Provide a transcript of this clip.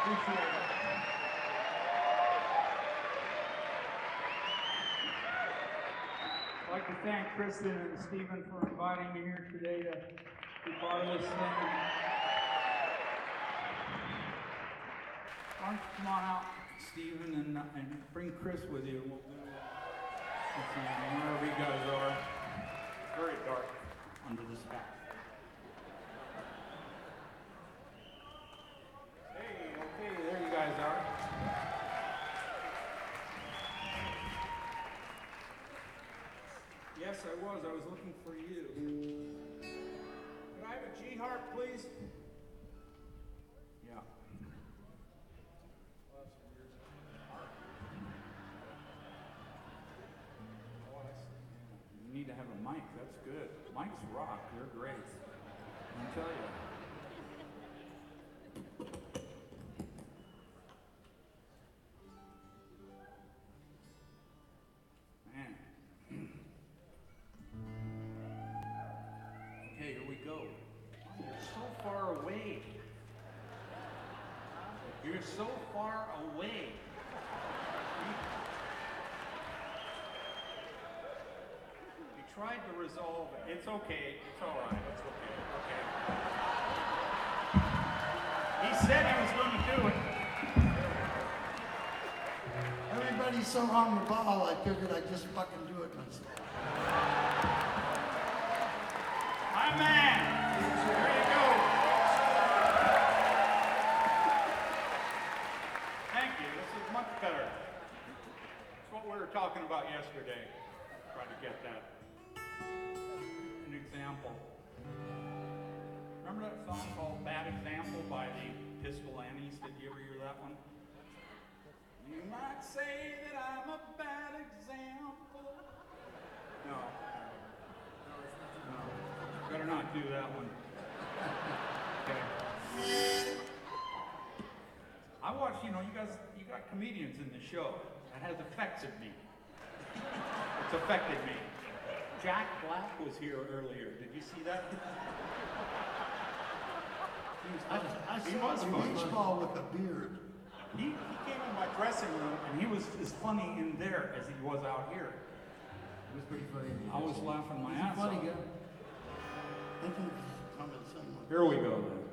Appreciate it. I'd like to thank Kristen and Stephen for inviting me here today to be part of this thing. Why don't you come on out, Stephen, and bring Chris with you. We'll do wherever you guys are. It's very dark under this hat. Hey, okay, there you guys are. Yes, I was. I was looking for you. Can I have a G harp, please? Yeah. You need to have a mic. That's good. Mics rock. They're great. I'll tell you. Man. Okay, here we go. You're so far away. You're so far away. We tried to resolve it. It's okay. It's all right. It's okay. Okay. He said he was going to do it. Everybody's so on the ball, I figured I'd just fucking do it myself. My man. There you go. Thank you. This is much better. It's what we were talking about yesterday. Trying to get that. An example. Remember that song called Bad Example by the Pistol Annies? Did you ever hear that one? You might say that I'm a bad example. No. Better not do that one. Okay. I watch, you got comedians in the show. That has affected me. It's affected me. Jack Black was here earlier. Did you see that? I saw the beach ball with a beard. He came in my dressing room, and he was as funny in there as he was out here. It was pretty funny. I was laughing my ass off. Funny guy. I think he's coming somewhere. Here we go then.